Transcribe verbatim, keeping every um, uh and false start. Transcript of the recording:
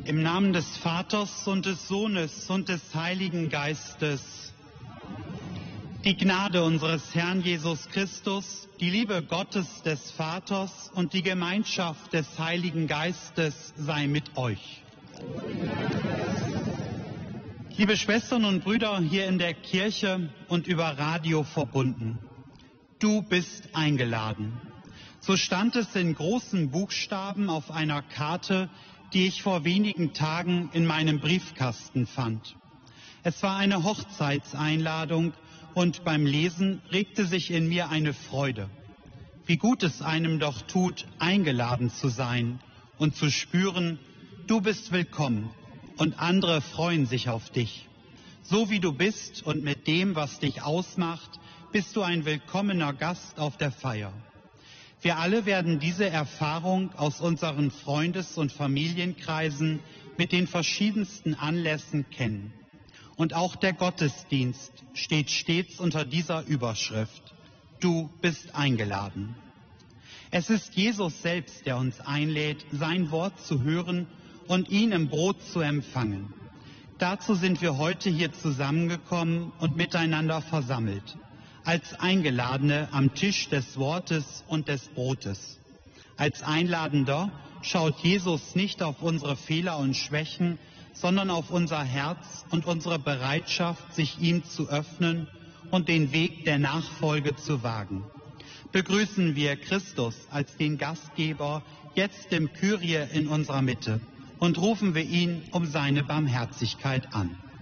Im Namen des Vaters und des Sohnes und des Heiligen Geistes. Die Gnade unseres Herrn Jesus Christus, die Liebe Gottes des Vaters und die Gemeinschaft des Heiligen Geistes sei mit euch. Liebe Schwestern und Brüder hier in der Kirche und über Radio verbunden, du bist eingeladen. So stand es in großen Buchstaben auf einer Karte, die ich vor wenigen Tagen in meinem Briefkasten fand. Es war eine Hochzeitseinladung und beim Lesen regte sich in mir eine Freude. Wie gut es einem doch tut, eingeladen zu sein und zu spüren, du bist willkommen und andere freuen sich auf dich. So wie du bist und mit dem, was dich ausmacht, bist du ein willkommener Gast auf der Feier. Wir alle werden diese Erfahrung aus unseren Freundes- und Familienkreisen mit den verschiedensten Anlässen kennen. Und auch der Gottesdienst steht stets unter dieser Überschrift: Du bist eingeladen. Es ist Jesus selbst, der uns einlädt, sein Wort zu hören und ihn im Brot zu empfangen. Dazu sind wir heute hier zusammengekommen und miteinander versammelt, als Eingeladene am Tisch des Wortes und des Brotes. Als Einladender schaut Jesus nicht auf unsere Fehler und Schwächen, sondern auf unser Herz und unsere Bereitschaft, sich ihm zu öffnen und den Weg der Nachfolge zu wagen. Begrüßen wir Christus als den Gastgeber jetzt im Kyrie in unserer Mitte und rufen wir ihn um seine Barmherzigkeit an.